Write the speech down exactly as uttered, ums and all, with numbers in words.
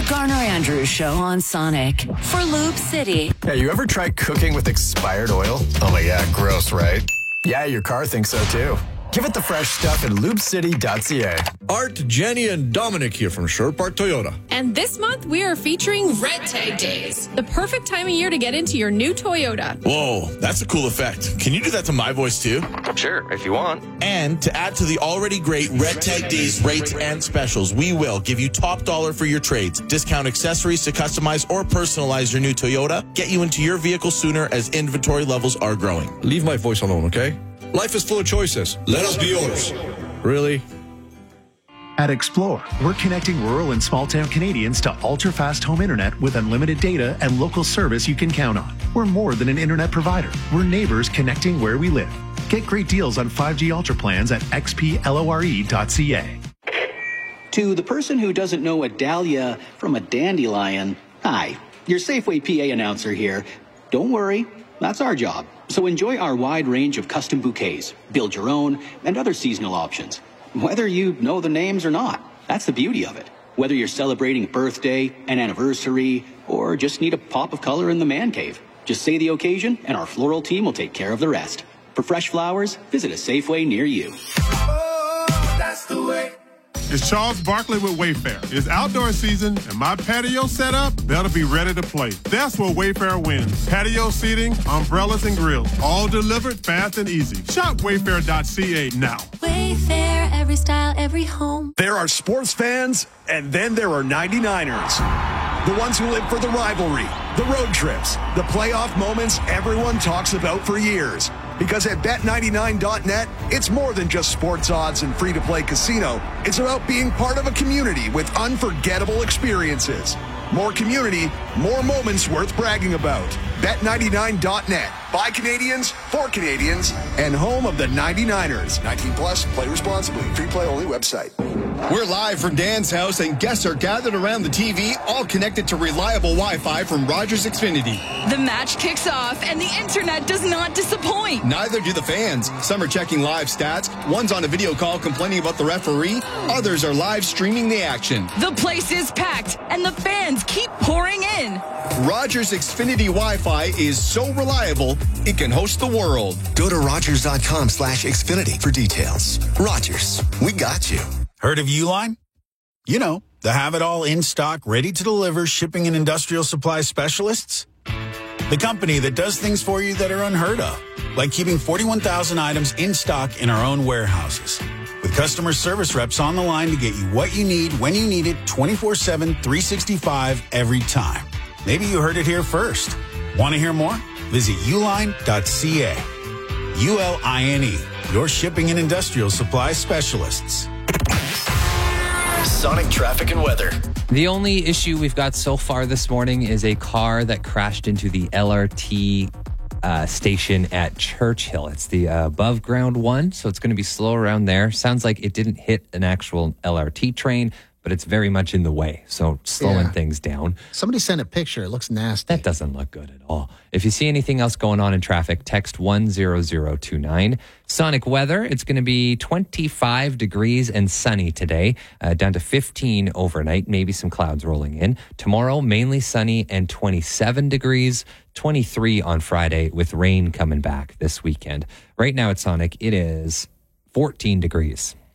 Garner Andrews Show on Sonic for Lube City. Hey, you ever try cooking with expired oil? Oh my God, gross, right? Yeah, your car thinks so too. Give it the fresh stuff at lube city dot c a. Art, Jenny, and Dominic here from Sherwood Park Toyota. And this month, we are featuring Red Tag Days, the perfect time of year to get into your new Toyota. Whoa, that's a cool effect. Can you do that to my voice too? Sure, if you want. And to add to the already great Red Tag Days rates and specials, we will give you top dollar for your trades, discount accessories to customize or personalize your new Toyota, get you into your vehicle sooner as inventory levels are growing. Leave my voice alone, okay? Life is full of choices. Let us be yours. Really? At Explore, we're connecting rural and small-town Canadians to ultra-fast home internet with unlimited data and local service you can count on. We're more than an internet provider. We're neighbors connecting where we live. Get great deals on five G Ultra plans at x p lore dot c a. To the person who doesn't know a dahlia from a dandelion, hi, your Safeway P A announcer here. Don't worry, that's our job. So enjoy our wide range of custom bouquets, build your own, and other seasonal options. Whether you know the names or not, that's the beauty of it. Whether you're celebrating a birthday, an anniversary, or just need a pop of color in the man cave, just say the occasion and our floral team will take care of the rest. For fresh flowers, visit a Safeway near you. Oh, that's the way. It's Charles Barkley with Wayfair. It's outdoor season, and my patio setup better be ready to play. That's where Wayfair wins. Patio seating, umbrellas, and grills, all delivered fast and easy. Shop wayfair dot c a now. Wayfair, every style, every home. There are sports fans, and then there are ninety-niners. The ones who live for the rivalry, the road trips, the playoff moments everyone talks about for years. Because at bet ninety-nine dot net, it's more than just sports odds and free-to-play casino. It's about being part of a community with unforgettable experiences. More community, more moments worth bragging about. bet ninety-nine dot net. By Canadians, for Canadians, and home of the ninety-niners. nineteen plus, play responsibly. Free play only website. We're live from Dan's house, and guests are gathered around the T V, all connected to reliable Wi-Fi from Rogers Xfinity. The match kicks off, and the internet does not disappoint. Neither do the fans. Some are checking live stats. One's on a video call complaining about the referee. Others are live streaming the action. The place is packed, and the fans keep pouring in. Rogers Xfinity Wi-Fi is so reliable, it can host the world. Go to rogers dot com slash Xfinity for details. Rogers, we got you. Heard of Uline? You know, the have-it-all in-stock, ready-to-deliver shipping and industrial supply specialists. The company that does things for you that are unheard of, like keeping forty-one thousand items in stock in our own warehouses. With customer service reps on the line to get you what you need, when you need it, twenty-four seven, three sixty-five, every time. Maybe you heard it here first. Want to hear more? Visit uline dot c a. U L I N E, your shipping and industrial supply specialists. Sonic traffic and weather. The only issue we've got so far this morning is a car that crashed into the L R T uh, station at Churchill. It's the uh, above ground one, so it's going to be slow around there. Sounds like it didn't hit an actual L R T train, but it's very much in the way, so slowing Yeah. things down. Somebody sent a picture. It looks nasty. That doesn't look good at all. If you see anything else going on in traffic, text one zero zero two nine. Sonic weather, it's going to be twenty-five degrees and sunny today, uh, down to fifteen overnight, maybe some clouds rolling in. Tomorrow, mainly sunny and twenty-seven degrees, twenty-three on Friday with rain coming back this weekend. Right now at Sonic, it is fourteen degrees.